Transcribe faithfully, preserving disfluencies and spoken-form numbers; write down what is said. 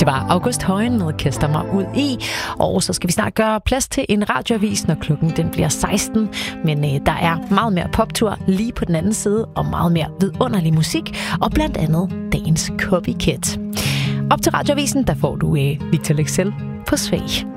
Det var August Højen med Kaster mig ud i, og så skal vi snart gøre plads til en radioavis, når klokken den bliver seksten. Men øh, der er meget mere poptur lige på den anden side, og meget mere vidunderlig musik, og blandt andet dagens Copycat. Op til radioavisen, der får du øh, Victor Lexell på Svag.